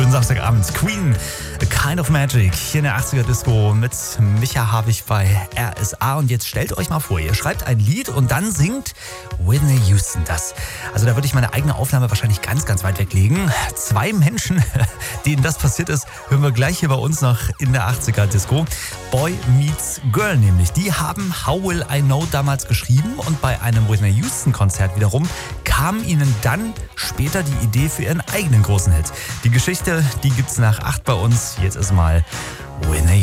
schönen Samstagabend. Queen, A Kind of Magic, hier in der 80er Disco mit Micha Havig bei RSA. Und jetzt stellt euch mal vor, ihr schreibt ein Lied und dann singt Whitney Houston das. Also da würde ich meine eigene Aufnahme wahrscheinlich ganz, ganz weit weglegen. 2 Menschen, denen das passiert ist, hören wir gleich hier bei uns noch in der 80er Disco. Boy Meets Girl nämlich. Die haben How Will I Know damals geschrieben und bei einem Whitney Houston Konzert wiederum kam ihnen dann später die Idee für ihren eigenen großen Hit. Die Geschichte, die gibt's nach 8 bei uns. Jetzt ist mal Whitney